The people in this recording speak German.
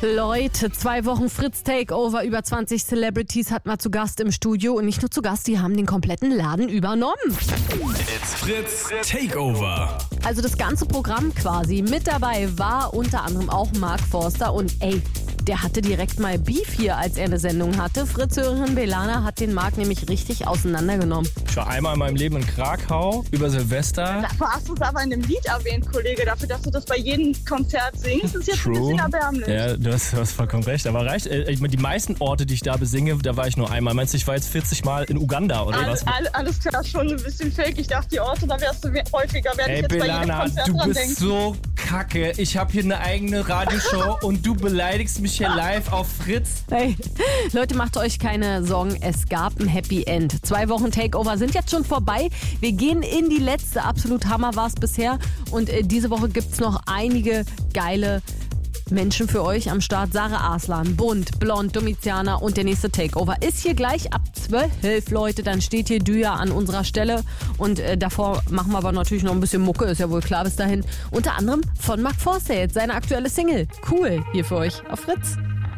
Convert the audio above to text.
Leute, 2 Wochen Fritz Takeover, über 20 Celebrities hatten wir zu Gast im Studio und nicht nur zu Gast, die haben den kompletten Laden übernommen. It's Fritz Takeover. Also das ganze Programm quasi. Mit dabei war unter anderem auch Mark Forster und der hatte direkt mal Beef hier, als er eine Sendung hatte. Fritz-Hörerin Belana hat den Mark nämlich richtig auseinandergenommen. Ich war einmal in meinem Leben in Krakau über Silvester. Dafür hast du es aber in einem Lied erwähnt, Kollege. Dafür, dass du das bei jedem Konzert singst, ist jetzt ein bisschen erbärmlich. Ja, du hast vollkommen recht. Aber reicht. Die meisten Orte, die ich da besinge, da war ich nur einmal. Meinst du, ich war jetzt 40 Mal in Uganda oder was? Alles klar, schon ein bisschen fake. Ich dachte, die Orte, da wärst du häufiger. Werde ich jetzt Belana, bei jedem Konzert du dran bist denken. so kacke. Ich habe hier eine eigene Radioshow und du beleidigst mich hier live auf Fritz. Hey, Leute, macht euch keine Sorgen, es gab ein Happy End. 2 Wochen Takeover sind jetzt schon vorbei. Wir gehen in die letzte. Absolut Hammer war es bisher. Und diese Woche gibt es noch einige geile Menschen für euch am Start. Sarah Arslan, Bunt, Blond, Domiziana und der nächste Takeover ist hier gleich ab 12, Leute. Dann steht hier Düja an unserer Stelle und davor machen wir aber natürlich noch ein bisschen Mucke, ist ja wohl klar bis dahin. Unter anderem von Mark Forster jetzt, seine aktuelle Single. Cool, hier für euch auf Fritz.